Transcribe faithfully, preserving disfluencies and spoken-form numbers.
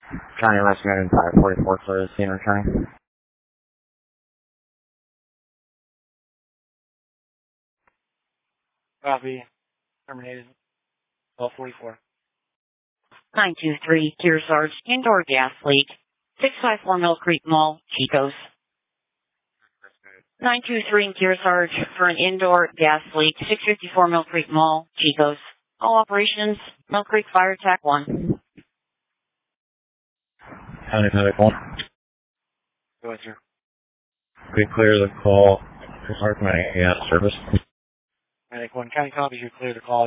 County Rescue Item five forty-four, clear the scene returning. Copy. Terminated. twelve forty-four. nine two three, Gear Sarge, indoor gas leak. six five four Mill Creek Mall, Chicos. nine two three, Gear Sarge, for an indoor gas leak. six fifty-four Mill Creek Mall, Chicos. All operations, Mill Creek Fire Attack one. County Medic one. Go ahead, sir. We clear the call. Department of Gas Service. Medic one, County copies, you clear the call.